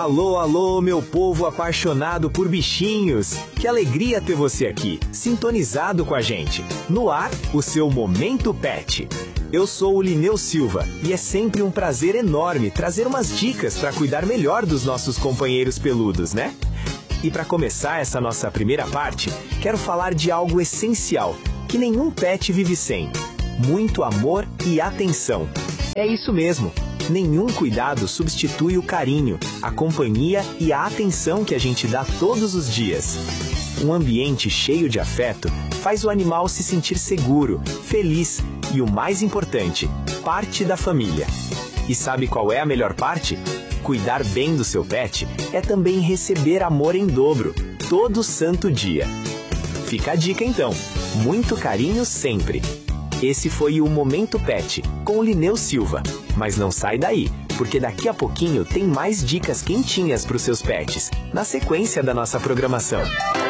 Alô, alô, meu povo apaixonado por bichinhos! Que alegria ter você aqui, sintonizado com a gente. No ar, o seu Momento Pet. Eu sou o Lineu Silva e é sempre um prazer enorme trazer umas dicas para cuidar melhor dos nossos companheiros peludos, né? E para começar essa nossa primeira parte, quero falar de algo essencial, que nenhum pet vive sem: muito amor e atenção. É isso mesmo! Nenhum cuidado substitui o carinho, a companhia e a atenção que a gente dá todos os dias. Um ambiente cheio de afeto faz o animal se sentir seguro, feliz e, o mais importante, parte da família. E sabe qual é a melhor parte? Cuidar bem do seu pet é também receber amor em dobro, todo santo dia. Fica a dica então, muito carinho sempre. Esse foi o Momento Pet, com o Lineu Silva. Mas não sai daí, porque daqui a pouquinho tem mais dicas quentinhas para os seus pets, na sequência da nossa programação.